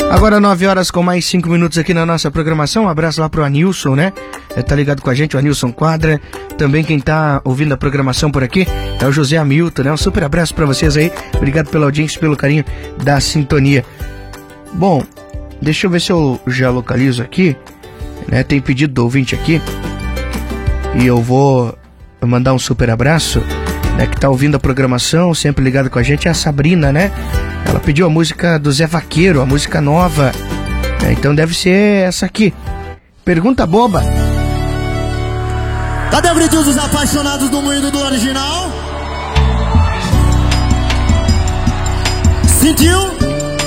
Agora 9 horas com mais 5 minutos aqui na nossa programação. Um abraço lá pro Anilson, né? Tá ligado com a gente, o Anilson Quadra. Também quem tá ouvindo a programação por aqui é o José Hamilton, né? Um super abraço pra vocês aí. Obrigado pela audiência, pelo carinho da sintonia. Bom, deixa eu ver se eu já localizo aqui, né? Tem pedido do ouvinte aqui. E eu vou mandar um super abraço, né? Que tá ouvindo a programação, sempre ligado com a gente, é a Sabrina, né? Ela pediu a música do Zé Vaqueiro, a música nova, né? Então deve ser essa aqui. Pergunta boba. Cadê o grito dos apaixonados do moído do original? Sentiu?